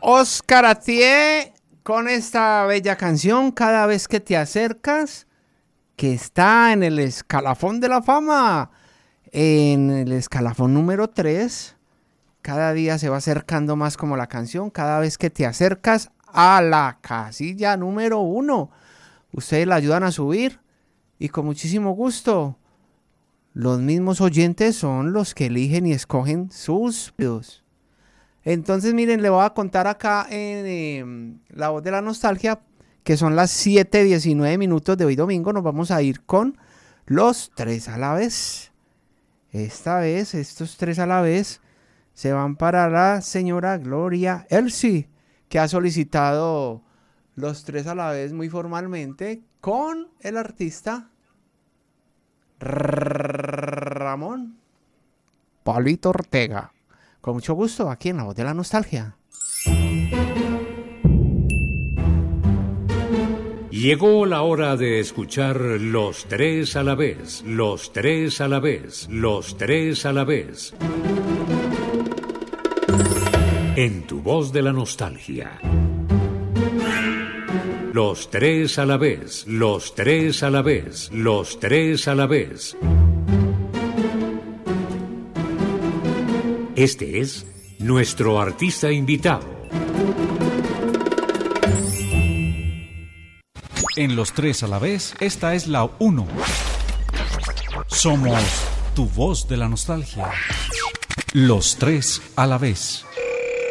Oscar Atié con esta bella canción, Cada vez que te acercas, que está en el escalafón de la fama, en el escalafón número 3. Cada día se va acercando más como la canción, cada vez que te acercas a la casilla número 1. Ustedes la ayudan a subir y con muchísimo gusto. Los mismos oyentes son los que eligen y escogen sus videos. Entonces, miren, le voy a contar acá en La Voz de la Nostalgia, que son las 7:19 de hoy domingo. Nos vamos a ir con los 3 a la vez. Esta vez, estos 3 a la vez se van para la señora Gloria Elsie, que ha solicitado los 3 a la vez muy formalmente con el artista Ramón Palito Ortega. Con mucho gusto, aquí en La Voz de la Nostalgia. Llegó la hora de escuchar los 3 a la vez, los 3 a la vez, los 3 a la vez. En tu Voz de la Nostalgia. Los 3 a la vez, los 3 a la vez, los 3 a la vez. Este es nuestro artista invitado. En los 3 a la vez, esta es la 1. Somos tu Voz de la Nostalgia. Los 3 a la vez.